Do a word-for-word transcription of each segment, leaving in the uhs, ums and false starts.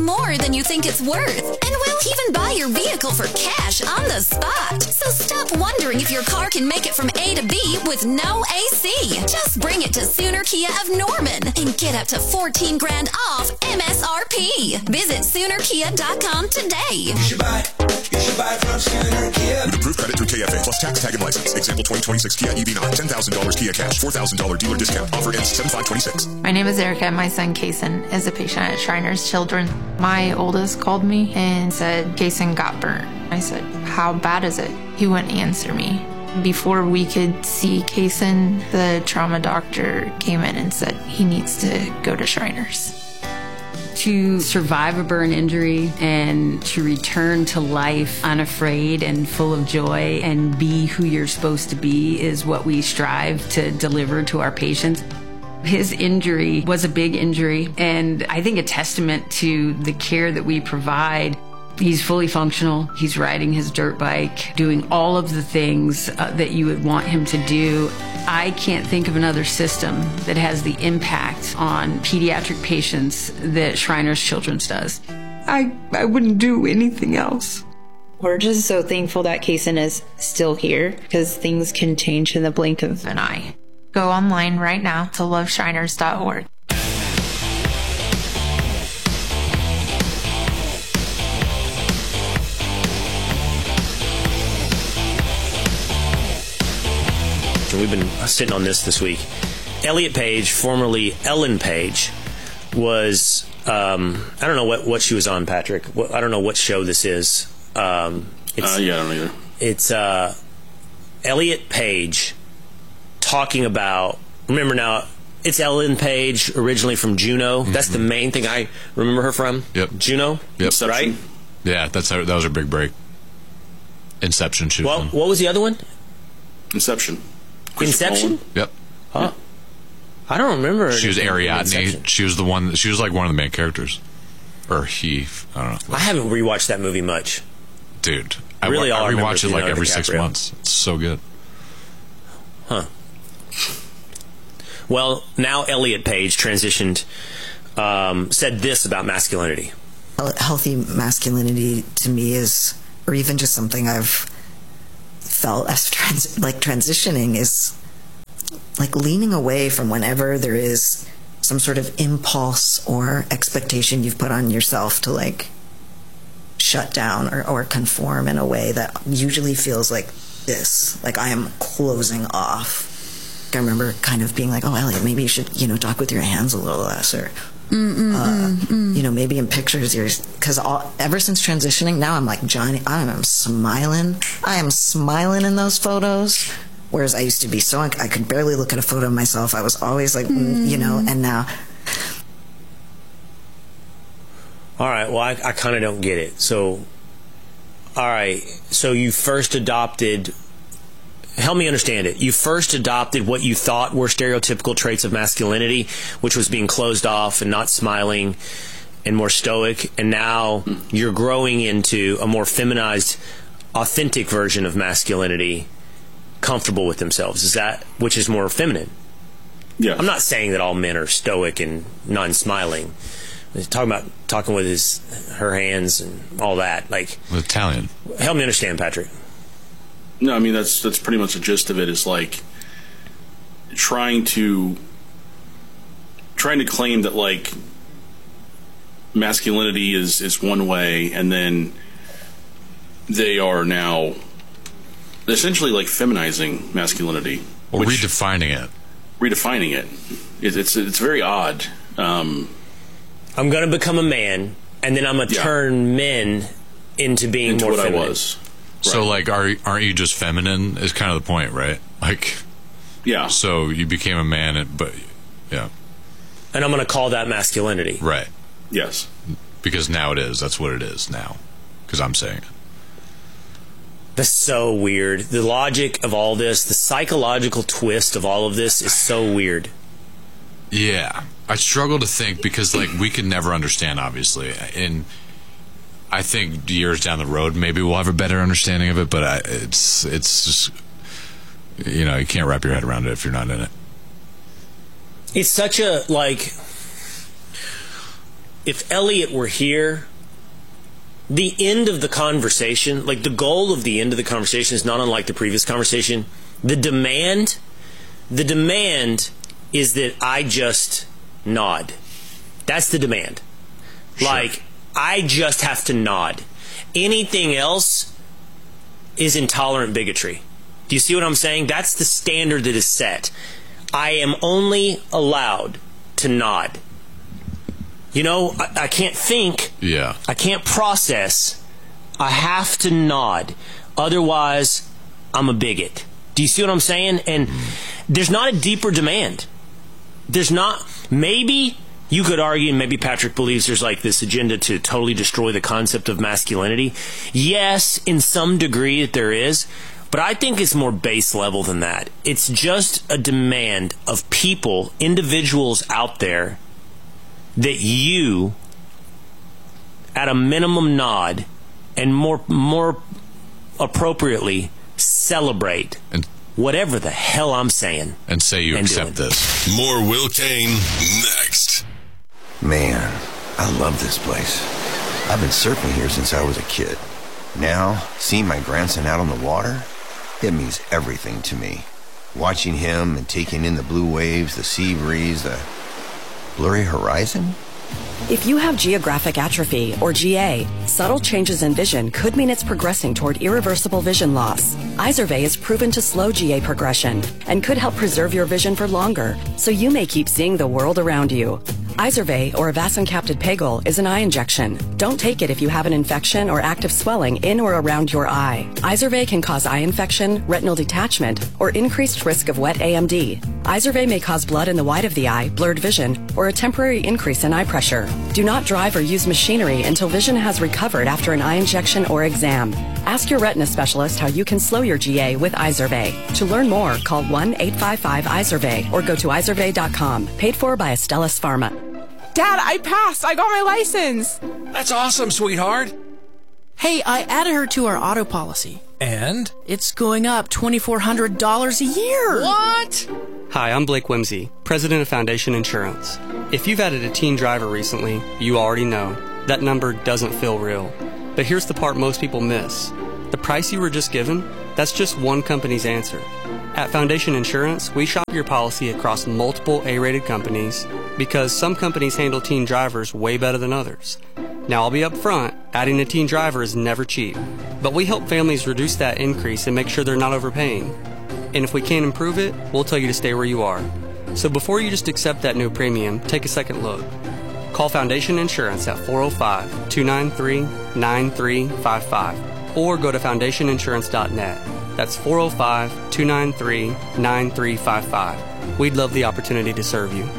more than you think it's worth. And we'll even buy your vehicle for cash on the spot. So stop wondering if your car can make it from A to B with no A C. Just bring it to Sooner Kia of Norman and get up to fourteen grand off M S R P. Visit Sooner Kia dot com today. You should buy it. You should buy it from Sooner Kia. With approved credit through K F A plus tax, tag, and license. Example twenty twenty-six Kia E V nine. ten thousand dollars Kia cash. four thousand dollars dealer discount. Offer ends seven five twenty-six. My name is Erica. My son, Kason, is a patient at Shriners Children. My oldest called me and said, Kason got burnt. I said, how bad is it? He wouldn't answer me. Before we could see Kason, the trauma doctor came in and said he needs to go to Shriners. To survive a burn injury and to return to life unafraid and full of joy and be who you're supposed to be is what we strive to deliver to our patients. His injury was a big injury, and I think a testament to the care that we provide. He's fully functional. He's riding his dirt bike, doing all of the things uh, that you would want him to do. I can't think of another system that has the impact on pediatric patients that Shriners Children's does. I, I wouldn't do anything else. We're just so thankful that Kason is still here because things can change in the blink of an eye. Go online right now to love shriners dot org. We've been sitting on this this week. Elliot Page, formerly Ellen Page, was, um, I don't know what, what she was on, Patrick. What, I don't know what show this is. Um, it's, uh, yeah, I don't either. It's uh, Elliot Page talking about, remember now, it's Ellen Page, originally from Juno. Mm-hmm. That's the main thing I remember her from. Yep. Juno? Yep. Inception. Right? Yeah, that's how, that was her big break. Inception. She was well, on. What was the other one? Inception. Inception? Nolan. Yep. Huh. I don't remember her. She was Ariadne. She was the one. She was like one of the main characters, or he. I don't know. I haven't rewatched that movie much, dude. Really, I, all I I rewatch it like every DiCaprio. six months. It's so good. Huh. Well, now Elliot Page transitioned, um, said this about masculinity. Healthy masculinity to me is, or even just something I've felt as trans- like transitioning is like leaning away from whenever there is some sort of impulse or expectation you've put on yourself to like shut down or, or conform in a way that usually feels like this, like I am closing off. I remember kind of being like, oh, Elliot, maybe you should, you know, talk with your hands a little less, or Mm, mm, uh, mm, mm. you know, maybe in pictures you're, because ever since transitioning, now I'm like Johnny, I am smiling I am smiling in those photos, whereas I used to be so, I could barely look at a photo of myself. I was always like, mm. you know, and now all right, well, I, I kind of don't get it. So all right, so you first adopted, help me understand it. You first adopted what you thought were stereotypical traits of masculinity, which was being closed off and not smiling and more stoic. And now you're growing into a more feminized, authentic version of masculinity, comfortable with themselves. Is that, which is more feminine? Yeah. I'm not saying that all men are stoic and non-smiling. He's talking about talking with his, her hands and all that. Like, Italian. Help me understand, Patrick. No, I mean, that's that's pretty much the gist of it, is like trying to trying to claim that like masculinity is, is one way, and then they are now essentially like feminizing masculinity. Or which, redefining it. Redefining it. it it's it's very odd. Um, I'm going to become a man, and then I'm going to yeah. turn men into being into more what feminine. I was. So, right. like, are aren't you just feminine? Is kind of the point, right? Like, yeah. So you became a man, and, but yeah. And I'm going to call that masculinity, right? Yes. Because now it is. That's what it is now. Because I'm saying it. That's so weird. The logic of all this, the psychological twist of all of this, is so weird. Yeah, I struggle to think because, like, we could never understand, obviously, and I think years down the road, maybe we'll have a better understanding of it, but I, it's it's just, you know, you can't wrap your head around it if you're not in it. It's such a, like, if Elliot were here, the end of the conversation, like the goal of the end of the conversation is not unlike the previous conversation. The demand, the demand is that I just nod. That's the demand. Sure. Like, I just have to nod. Anything else is intolerant bigotry. Do you see what I'm saying? That's the standard that is set. I am only allowed to nod. You know, I, I can't think. Yeah. I can't process. I have to nod. Otherwise, I'm a bigot. Do you see what I'm saying? And there's not a deeper demand. There's not. Maybe you could argue, and maybe Patrick believes there's like this agenda to totally destroy the concept of masculinity. Yes, in some degree that there is. But I think it's more base level than that. It's just a demand of people, individuals out there, that you, at a minimum, nod, and more more appropriately, celebrate and, whatever the hell I'm saying. And say you accept doing. this. More Will Kane next. Man, I love this place. I've been surfing here since I was a kid. Now, seeing my grandson out on the water, it means everything to me. Watching him and taking in the blue waves, the sea breeze, the blurry horizon. If you have geographic atrophy, or G A, subtle changes in vision could mean it's progressing toward irreversible vision loss. Izervay is proven to slow G A progression and could help preserve your vision for longer, so you may keep seeing the world around you. Izervay, or avacincaptad pegol, is an eye injection. Don't take it if you have an infection or active swelling in or around your eye. Izervay can cause eye infection, retinal detachment, or increased risk of wet A M D. Izervay may cause blood in the white of the eye, blurred vision, or a temporary increase in eye pressure. Do not drive or use machinery until vision has recovered after an eye injection or exam. Ask your retina specialist how you can slow your G A with Izervay. To learn more, call one eight five five Izervay or go to izervay dot com. Paid for by Astellas Pharma. Dad, I passed. I got my license. That's awesome, sweetheart. Hey, I added her to our auto policy. And? It's going up two thousand four hundred dollars a year. What? Hi, I'm Blake Whimsy, president of Foundation Insurance. If you've added a teen driver recently, you already know that number doesn't feel real. But here's the part most people miss. The price you were just given, that's just one company's answer. At Foundation Insurance, we shop your policy across multiple A-rated companies because some companies handle teen drivers way better than others. Now, I'll be up front, adding a teen driver is never cheap. But we help families reduce that increase and make sure they're not overpaying. And if we can't improve it, we'll tell you to stay where you are. So before you just accept that new premium, take a second look. Call Foundation Insurance at four oh five, two nine three, nine three five five or go to foundation insurance dot net. That's four oh five, two nine three, nine three five five. We'd love the opportunity to serve you.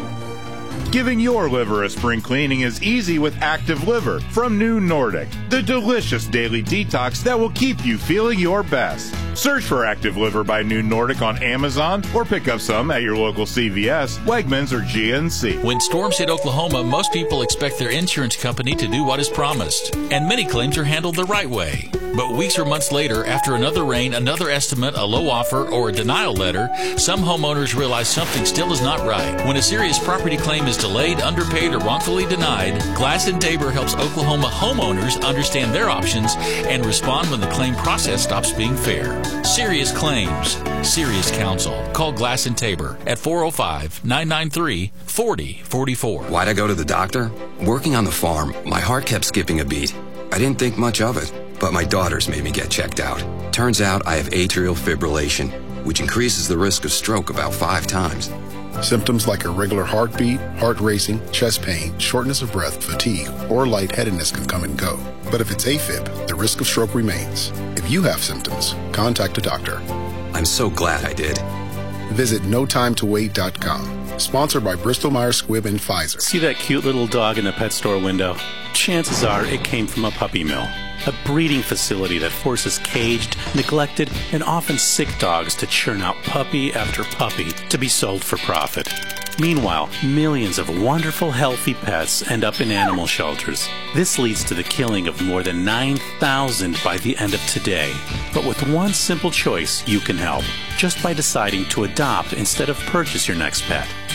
Giving your liver a spring cleaning is easy with Active Liver from New Nordic, the delicious daily detox that will keep you feeling your best. Search for Active Liver by New Nordic on Amazon or pick up some at your local C V S, Wegmans, or G N C. When storms hit Oklahoma, most people expect their insurance company to do what is promised, and many claims are handled the right way. But weeks or months later, after another rain, another estimate, a low offer, or a denial letter, some homeowners realize something still is not right. When a serious property claim is delayed, underpaid, or wrongfully denied, Glass and Tabor helps Oklahoma homeowners understand their options and respond when the claim process stops being fair. Serious claims, serious counsel. Call Glass and Tabor at four oh five, nine nine three, four oh four four. Why'd I go to the doctor? Working on the farm, my heart kept skipping a beat. I didn't think much of it, but my daughters made me get checked out. Turns out I have atrial fibrillation, which increases the risk of stroke about five times. Symptoms like irregular heartbeat, heart racing, chest pain, shortness of breath, fatigue, or lightheadedness can come and go. But if it's AFib, the risk of stroke remains. If you have symptoms, contact a doctor. I'm so glad I did. Visit no time to wait dot com. Sponsored by Bristol Myers Squibb and Pfizer. See that cute little dog in the pet store window? Chances are it came from a puppy mill. A breeding facility that forces caged, neglected, and often sick dogs to churn out puppy after puppy to be sold for profit. Meanwhile, millions of wonderful, healthy pets end up in animal shelters. This leads to the killing of more than nine thousand by the end of today. But with one simple choice, you can help, just by deciding to adopt instead of purchase your next pet.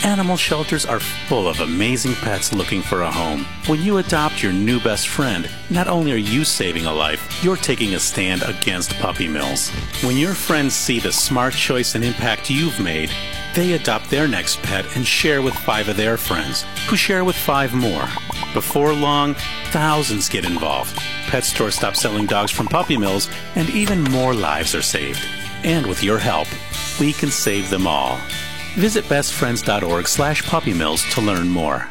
Animal shelters are full of amazing pets looking for a home. When you adopt your new best friend, not only are you saving a life, you're taking a stand against puppy mills. When your friends see the smart choice and impact you've made, they adopt their next pet and share with five of their friends, who share with five more. Before long, thousands get involved. Pet stores stop selling dogs from puppy mills, and even more lives are saved. And with your help, we can save them all. Visit bestfriends.org slash puppymills to learn more.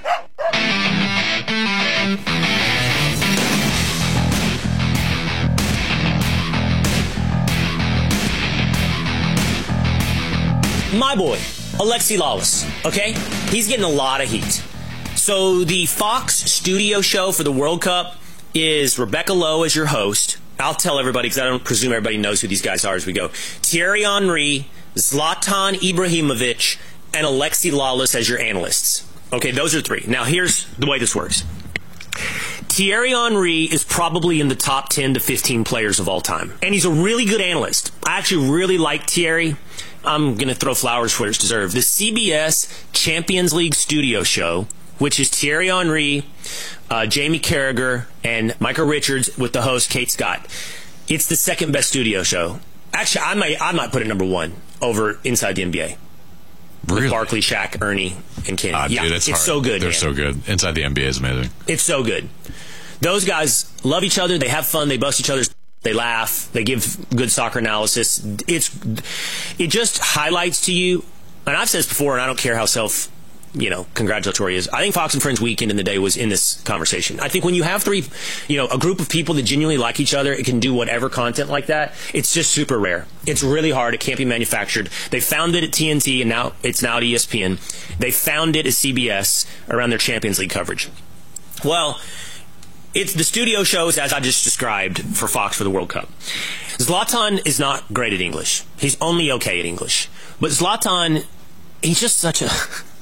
My boy, Alexi Lawless, okay? He's getting a lot of heat. So the Fox studio show for the World Cup is Rebecca Lowe as your host. I'll tell everybody because I don't presume everybody knows who these guys are as we go. Thierry Henry, Zlatan Ibrahimovic, and Alexi Lawless as your analysts. Okay, those are three. Now, here's the way this works. Thierry Henry is probably in the top ten to fifteen players of all time. And he's a really good analyst. I actually really like Thierry. I'm going to throw flowers where it's deserved. The C B S Champions League studio show, which is Thierry Henry, uh, Jamie Carragher, and Michael Richards with the host Kate Scott. It's the second best studio show. Actually, I might I might put it number one over Inside the N B A. Really? With Barkley, Shaq, Ernie, and Kenny. Ah, yeah, dude, it's, it's hard. so good. They're man. so good. Inside the N B A is amazing. It's so good. Those guys love each other. They have fun. They bust each other's. They laugh. They give good soccer analysis. It's it just highlights to you. And I've said this before, and I don't care how self. you know, congratulatory is. I think Fox and Friends Weekend in the day was in this conversation. I think when you have three, you know, a group of people that genuinely like each other, it can do whatever content like that. It's just super rare. It's really hard. It can't be manufactured. They found it at T N T, and now it's now at E S P N. They found it at C B S around their Champions League coverage. Well, it's the studio shows, as I just described, for Fox for the World Cup. Zlatan is not great at English. He's only okay at English. But Zlatan, he's just such a...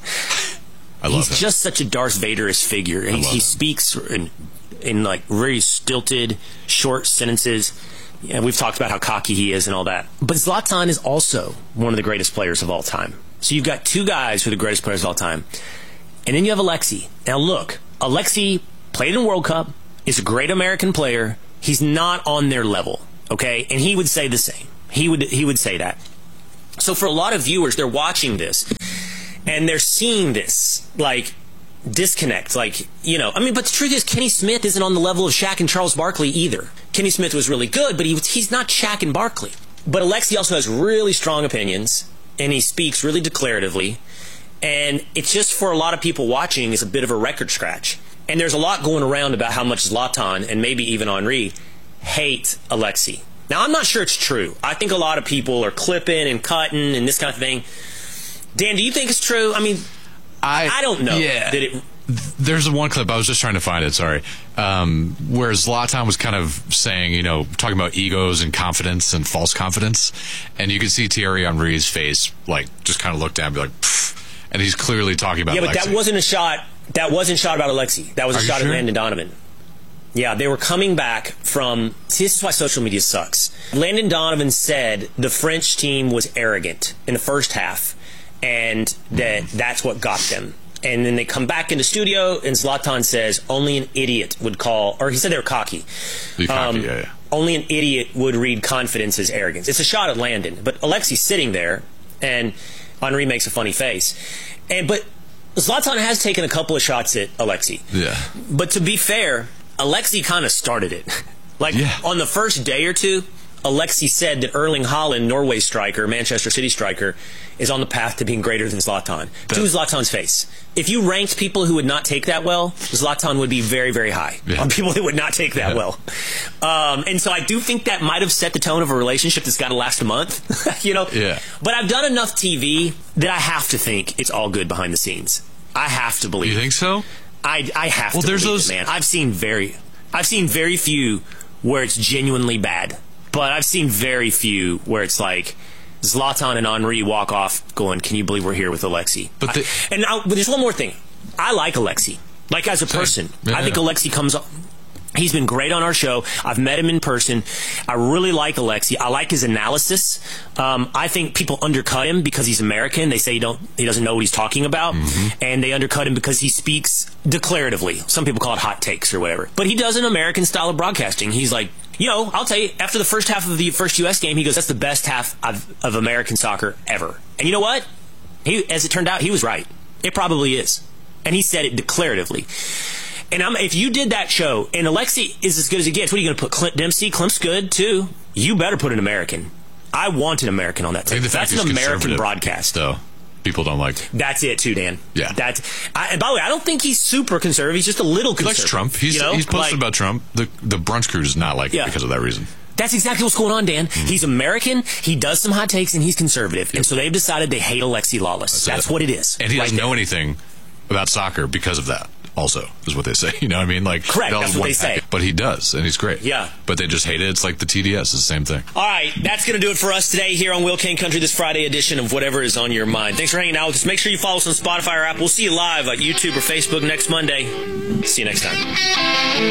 I love He's him. just such a Darth Vader-ish figure. He, he speaks in, in like very stilted, short sentences. Yeah, we've talked about how cocky he is and all that. But Zlatan is also one of the greatest players of all time. So you've got two guys who are the greatest players of all time. And then you have Alexi. Now look, Alexi played in World Cup, is a great American player. He's not on their level, okay? And he would say the same. He would he would say that. So for a lot of viewers, they're watching this, and they're seeing this, like, disconnect. Like, you know, I mean, but the truth is, Kenny Smith isn't on the level of Shaq and Charles Barkley either. Kenny Smith was really good, but he was, he's not Shaq and Barkley. But Alexi also has really strong opinions, and he speaks really declaratively. And it's just, for a lot of people watching, is a bit of a record scratch. And there's a lot going around about how much Zlatan, and maybe even Henry, hate Alexi. Now, I'm not sure it's true. I think a lot of people are clipping and cutting and this kind of thing. Dan, do you think it's true? I mean, I, I don't know. Yeah. That it, There's one clip, I was just trying to find it, sorry, um, where Zlatan was kind of saying, you know, talking about egos and confidence and false confidence. And you can see Thierry Henry's face, like, just kind of look down and be like, pfft. And he's clearly talking about Yeah, but Alexi. that wasn't a shot. That wasn't a shot about Alexi. That was a Are you shot sure? at Landon Donovan. Yeah, they were coming back from... See, this is why social media sucks. Landon Donovan said the French team was arrogant in the first half, and that that's what got them. And then they come back into studio, and Zlatan says only an idiot would call... Or he said they were cocky. Be cocky, Um, yeah, yeah. Only an idiot would read confidence as arrogance. It's a shot at Landon, but Alexi's sitting there, and Henry makes a funny face. And But Zlatan has taken a couple of shots at Alexi. Yeah. But to be fair, Alexi kind of started it. Like, Yeah. on the first day or two, Alexi said that Erling Haaland, Norway striker, Manchester City striker, is on the path to being greater than Zlatan. To Zlatan's face. If you ranked people who would not take that well, Zlatan would be very, very high Yeah. on people that would not take that Yeah. well. Um, and so I do think that might have set the tone of a relationship that's got to last a month. you know? Yeah. But I've done enough T V that I have to think it's all good behind the scenes. I have to believe. You think so? I, I have Well, to there's believe those- it, man. I've seen very, I've seen very few where it's genuinely bad, but I've seen very few where it's like Zlatan and Henry walk off going, "Can you believe we're here with Alexi?" But the- I, and I, but there's one more thing. I like Alexi, like as a person. Yeah, I think yeah. Alexi comes off. He's been great on our show. I've met him in person. I really like Alexi. I like his analysis. Um, I think people undercut him because he's American. They say he don't he doesn't know what he's talking about, mm-hmm. and they undercut him because he speaks declaratively. Some people call it hot takes or whatever. But he does an American style of broadcasting. He's like, you know, I'll tell you, after the first half of the first U S game, he goes, that's the best half of, of American soccer ever. And you know what? He, as it turned out, he was right. It probably is. And he said it declaratively. And I'm, if you did that show, and Alexi is as good as it gets, what are you going to put? Clint Dempsey? Clint's good, too. You better put an American. I want an American on that team. That's an American broadcast. Though people don't like. That's it, too, Dan. Yeah. That's, I, and by the way, I don't think he's super conservative. He's just a little conservative. He likes Trump. He's, you know? he's posted like, about Trump. The, the brunch crew does not like yeah. it because of that reason. That's exactly what's going on, Dan. Mm-hmm. He's American, he does some hot takes, and he's conservative. Yep. And so they've decided they hate Alexi Lawless. That's, That's what it is. And he right doesn't there. know anything about soccer because of that. Also, is what they say. You know what I mean? Like, correct, that's what they say. Packet, but he does, and he's great. Yeah. But they just hate it. It's like the T D S. It's the same thing. All right, that's going to do it for us today here on Will Kane Country, this Friday edition of Whatever Is On Your Mind. Thanks for hanging out with us. Make sure you follow us on Spotify or app. We'll see you live at YouTube or Facebook next Monday. See you next time.